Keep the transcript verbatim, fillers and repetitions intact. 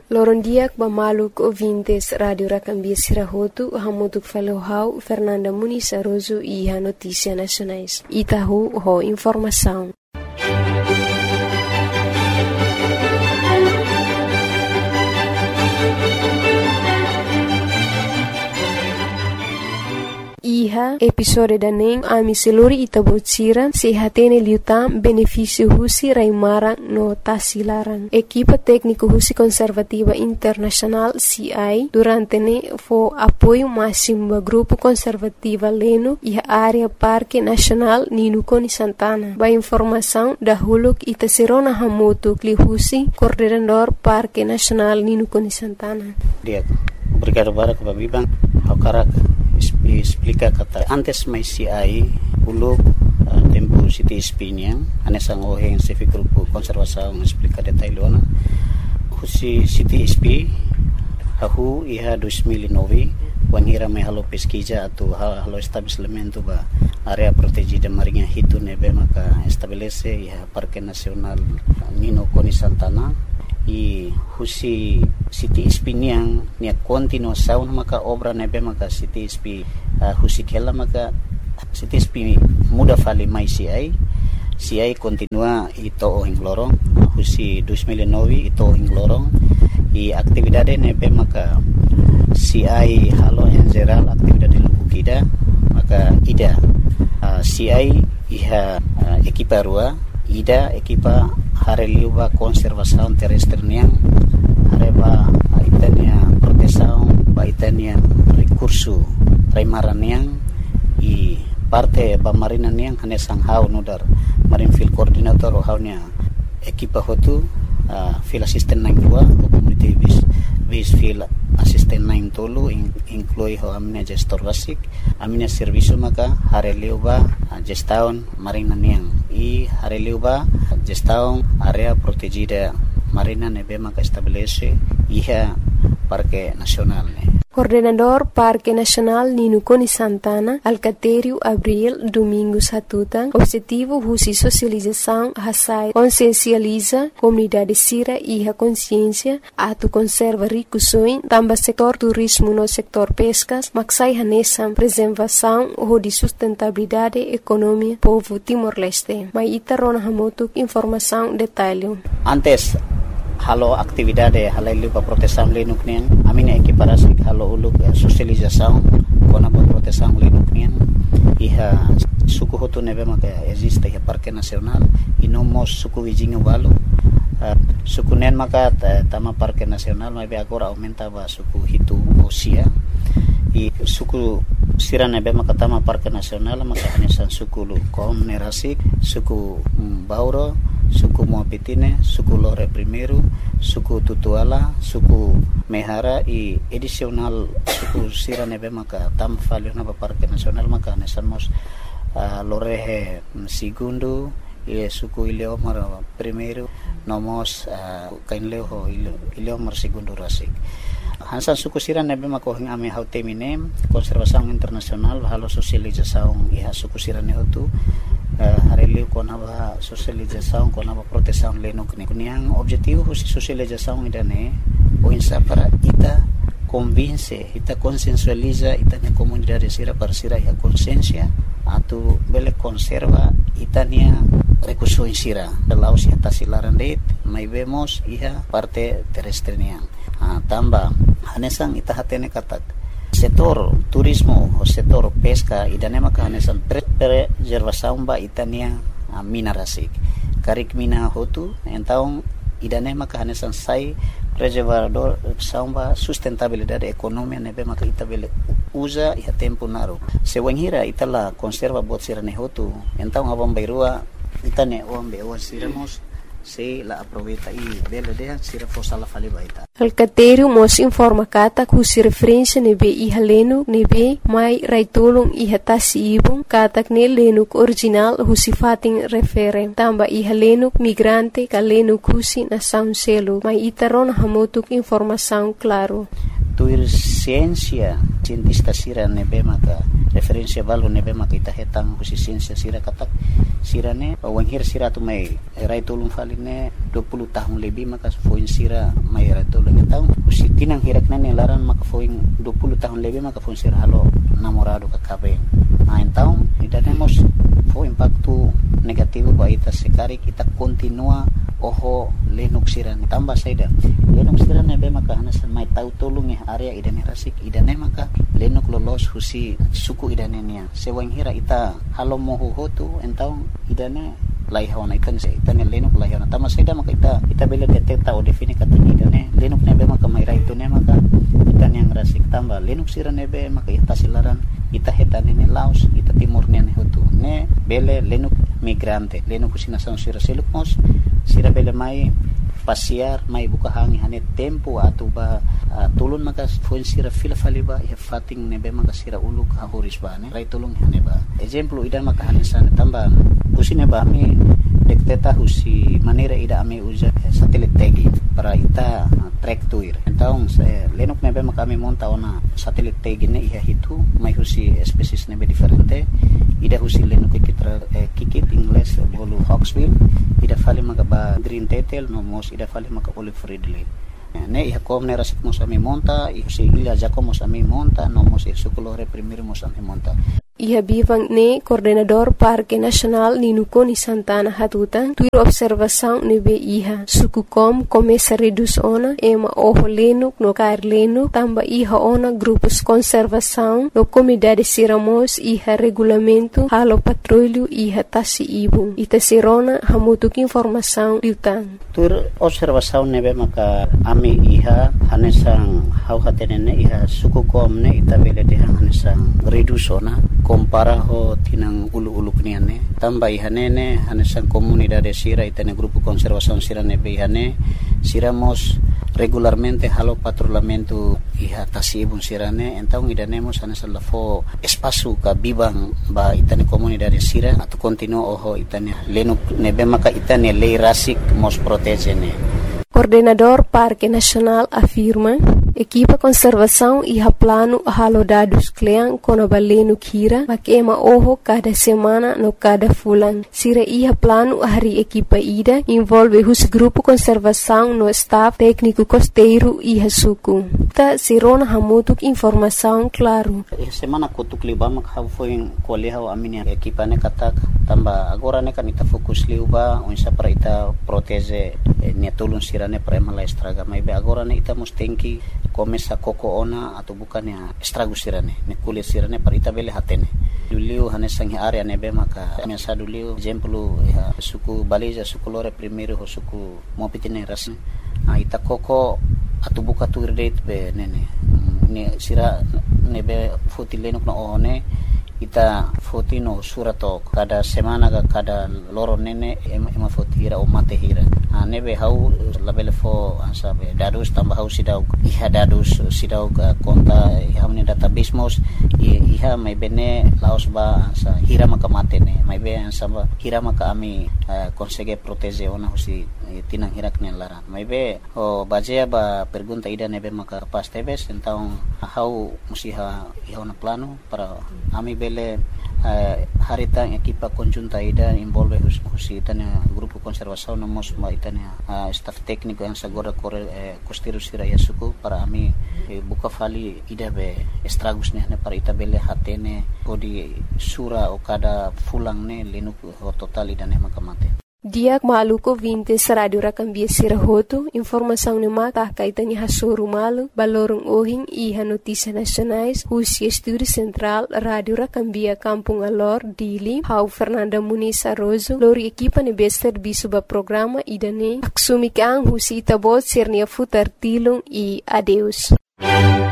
Lorondiak bamaluk ouvintes Radio Racambia Sirahotu, hamutuk falohau Fernanda Muniz Aroso e a Notícia Nacionais. Itahu ho informação. Iha episode daning ami seluri itabocira sehatene liutam benefício husi raimarang no tasilarang. Equipa técnico husi conservativa internacional C I durante ne fo apoio máximo do grupo conservativa leno e a área Parque Nacional Ninukoni Santana. Ba informação da huluk itaserona hamotu kli husi coordenador Parque Nacional Ninukoni Santana. Dia, obrigado para que babibang hakarak explica kata antes mai C I uluk uh, tempo city spiniang anesang oheng civic grupo konservasaung explica detailona husi city sp ahu iha dua ribu nove wanhira mai halo pesquisa atau halo estabelecimento ba area protegida marinha hitu nebe maka estabelece iha Parque Nacional Ninukoni Santana i husi city spiniang nia continuação maka obra nebe maka city sp uh, husi kela maka city sp muda fali mai C I C I continua ito ohing lorong uh, husi dua ribu nove ito ohing lorong i aktividade nebe maka C I halo en geral aktividade lukida maka ida uh, C I iha uh, ekipa rua ida ekipa hareliuba konservasaun terrestre niang hareba itania protesaun ba itania recurso raimaran niang i parte ba marina niang hanesang hau nudar marin field coordinator o haunya ekipa hotu uh, field assistant nang dua community base base field assistant nang tolu in, inclui ho amne gestor basic amne servicio maka hareliuba uh, gestaun marina niang i hareliuba gestaun area protegida marina nebe maka estabelece iha Parque Nacional ne. Coordenador Parque Nacional Ninukoni Santana, Alcatério Abril Domingos Hatutan, objetivo husi socialização hasai consciencializa comunidade sira e a consciência atu conserva ricusoin tamba setor turismo no setor pescas maksai hanesam preservação ho de sustentabilidade economia povo Timor-Leste. Mai ita rona hamotuk informação detalhe. Antes halo aktividade halailu pa proteção lenuk nian amine equiparasi halo uluk eh, socialização kona pa proteção lenuk nian iha suku hotu nebe maka existe iha Parque Nacional e nomos suku wijingu balu uh, suku nen maka tama Parque Nacional mai agora aumenta ba suku hitu osia i suku sira nebe maka tama Parque Nacional maka hanesan suku lu kom nerasik suku um, bauro suku Moapitine, suku Lore Primeiro, suku Tutuala, suku Mehara e adicional suku sira nebe maka tam falio na Parque Nacional maka nesamos uh, Lore Segundo e suku Ileomar Primeiro nomos uh, kainleo Ileomar Segundo rasik. Hansan suku sira nebe maka hing ame hauteminem konservasaung internasional halo sosializasaung iha suku sira ne hotu Uh, hareliu kona ba socialização kona ba proteção lenuk ne kuniang objetivo husi socialização idane o insa para ita convince ita consensualiza ita ne comunidade sira parsira ya consciência atu bele conserva ita nia recurso sira laos ya tasilaran det mai vemos iha parte terrestre niang uh, tamba hanesang ita hatene katak setor turismo o setor pesca idane maka hanesan preservação ba itania uh, mina rasik karik mina hotu então idane maka hanesan sai preservador samba sustentabilidade economia nebe maka itabele usa e tempo naro se wenhira itala conserva bot sirane hotu então abang bairua itane ombe o siramos se la aproveita e bela de sira fosala fali baita. Alcatério mos informa kata kusi referência nebe iha lenuk nebe mai raitulung iha tasi ibung katak ne lenuk original husi fating refere tamba iha lenuk migrante ka lenuk husi na sound selo mai itaron hamotuk informação claro. Tu ciência cientista sira nebe maka referensia balu nebe maka ita hetang husi sinsya sira katak sira ne wanghir sira tu mai rai tulung faline dua puluh tahun lebih maka foin sira mai rai tulung tahun husi tinang hirak nene laran maka foin dua puluh tahun lebih maka foin sira halo namorado ka kabe nah então ida nemos fo impacto negativo ba ita sekari kita continua oho lenuk sira tambah saida lenuk sira nebe maka hanasan mai tau tulung ya area idane rasik idane maka lenuk lolos husi suku idane nia sewang hira ita halo mohu hotu entau idane laihona ikan se itane lenuk laihona tambah saida maka ita ita bela deteta o defini kata idane lenuk nebe maka mai rai tu ne maka itan yang rasik tambah lenuk sira nebe maka ita silaran ita hetane ne laos ita timur ne hotu ne bele lenuk migrante lenuk husi nasan sira selukmos sira bele mai pasiar mai buka hangi hane tempo atau ba uh, tulun maka fuen sira fila faliba ya fating nebe maka sira uluk ha horis ba ne rai tulung hane ba example idan maka hane sana tamba usine ba mi dekteta husi manera ida ame uja satelit tagi para ita uh, track tuir então lenuk nebe maka mi monta ona satelit tagi ne iha hitu mai husi species nebe diferente ida husi lenuk kikitra eh, kikit ingles bolu hawksbill ida fali maka ba green tetel no mos ida fali maka olive ridley ne iha kom ne rasik mos ami monta isi ila jako mos ami monta no mos sukulore primir mos ami monta Iha bivang ne coordenador Parque Nacional Ninukoni Santana Hatuta tuir observação nebe iha suku kom começa reduz ona ema oho lenuk no kair lenuk tamba iha ona grupos conservação no comunidade siramos iha regulamento halo patrulho iha tasi ibu ita sirona hamutuk informação liutan tuir observação nebe maka ami iha hanesang hau hatenene iha suku kom ne ita bele de hanesang reduz ona kompara ho tinang ulu-ulu kniane tambah ihanene hanesan komunidade sira itane grupo conservação sira nebe ihane siramos regularmente halo patrulhamento iha tasibun sirane então idanemos hanesan lafo espaço ka bibang ba itane komunidade sira atau continuo oho itane lenuk nebe maka itane lei rasik mos protegene. Coordenador Parque Nacional afirma equipa conservação e plano halo dados kleang kono balenu kira makema oho cada semana no cada fulan sira iha plano hari equipa ida envolve hus grupo conservação no staff técnico costeiro iha suku ta sirona hamutuk informação claro semana kutuk libam ka foi koleha amini equipa ne katak tamba agora ne kanita fokus liuba unsa para ita protege ne tulun sirane para mala estraga mai be agora ne ita mustenki começa koko ona atau bukan ya estrago sirane ne kulit sirane para ita bele hatene dulu hanesang area nebe maka mesa dulu exemplo ya suku baliza suku lore primeiro ho suku mopitine ras ita koko atau buka tu date be nene ne sira nebe fotilenok no one ita fotino surato kada semana ga kada loro nene ema fotira o mate hira nebe hau labele fo ansabe dadus tambah hau sidau iha dadus sidau konta iha meni database mos iha mai bene laos ba ansa hira maka mate ne mai be ansaba hira maka ami consegue protege ona husi tinang hirak ne laran mai be o baje ba pergunta ida nebe maka pas tebes então hau musiha iha ona plano para ami bele uh, harita equipa conjunta ida envolve husi itana grupo conservação no mos ma itana uh, staff técnico yang sagora kore uh, costeiro sira yasuku para ami uh, buka fali ida be estragos ne para ita bele hatene podi sura o kada fulang ne lenuk ho total ida ne makamate Diak maluko vinte radio rakambia sirahoto informação ne mata kaitani hasoru malu balorong ohing iha notícia nacionais husi estúdio central radio rakambia Kampung Alor Dili hau Fernanda Muniz Arrozo lori equipa ne bester bisuba programa idane aksumikang husi itabot sirnia futar tilung i adeus